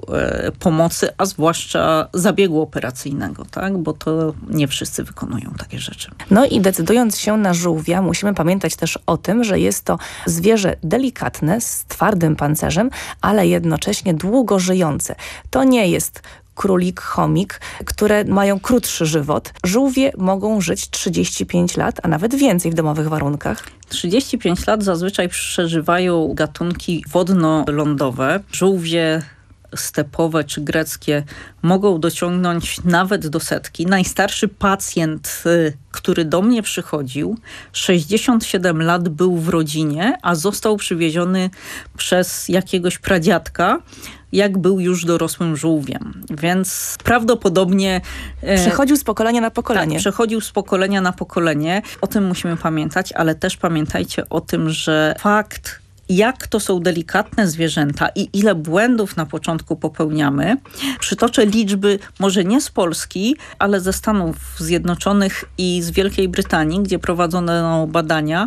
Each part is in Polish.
pomocy, a zwłaszcza zabiegu operacyjnego, tak? Bo to nie wszyscy wykonują takie rzeczy. No i decydując się na żółwia, musimy pamiętać też o tym, że jest to zwierzę delikatne, z twardym pancerzem, ale jednocześnie długo żyjące. To nie jest królik, chomik, które mają krótszy żywot. Żółwie mogą żyć 35 lat, a nawet więcej w domowych warunkach. 35 lat zazwyczaj przeżywają gatunki wodno-lądowe. Żółwie stepowe czy greckie mogą dociągnąć nawet do 100. Najstarszy pacjent, który do mnie przychodził, 67 lat był w rodzinie, a został przywieziony przez jakiegoś pradziadka, jak był już dorosłym żółwiem. Więc prawdopodobnie... Przechodził z pokolenia na pokolenie. Tak, przechodził z pokolenia na pokolenie. O tym musimy pamiętać, ale też pamiętajcie o tym, że fakt, jak to są delikatne zwierzęta i ile błędów na początku popełniamy. Przytoczę liczby może nie z Polski, ale ze Stanów Zjednoczonych i z Wielkiej Brytanii, gdzie prowadzono badania.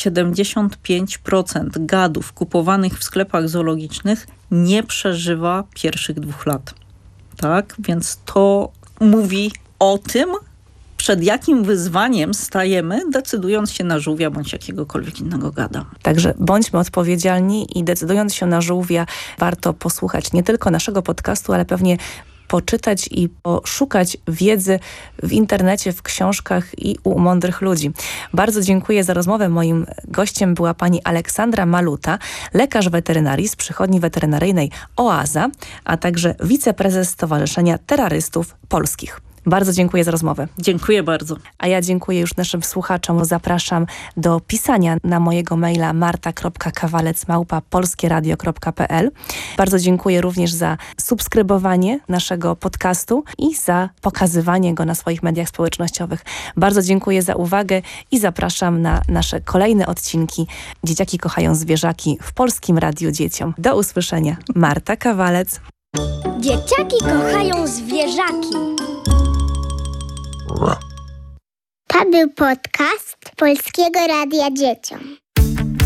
75% gadów kupowanych w sklepach zoologicznych nie przeżywa pierwszych 2 lat. Tak? Więc to mówi o tym, przed jakim wyzwaniem stajemy, decydując się na żółwia bądź jakiegokolwiek innego gada. Także bądźmy odpowiedzialni i decydując się na żółwia, warto posłuchać nie tylko naszego podcastu, ale pewnie poczytać i poszukać wiedzy w internecie, w książkach i u mądrych ludzi. Bardzo dziękuję za rozmowę. Moim gościem była pani Aleksandra Maluta, lekarz weterynarii z przychodni weterynaryjnej Oaza, a także wiceprezes Stowarzyszenia Terrorystów Polskich. Bardzo dziękuję za rozmowę. Dziękuję bardzo. A ja dziękuję już naszym słuchaczom. Zapraszam do pisania na mojego maila marta.kawalec@polskieradio.pl. Bardzo dziękuję również za subskrybowanie naszego podcastu i za pokazywanie go na swoich mediach społecznościowych. Bardzo dziękuję za uwagę i zapraszam na nasze kolejne odcinki Dzieciaki kochają zwierzaki w Polskim Radiu Dzieciom. Do usłyszenia. Marta Kawalec. Dzieciaki kochają zwierzaki. To był podcast Polskiego Radia Dzieciom.